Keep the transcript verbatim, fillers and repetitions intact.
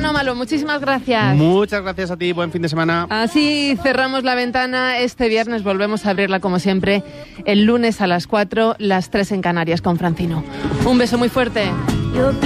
Anómalo, muchísimas gracias. Muchas gracias a ti, buen fin de semana. Así cerramos la ventana. Este viernes volvemos a abrirla como siempre el lunes a las cuatro, las tres en Canarias con Francino. Un beso muy fuerte.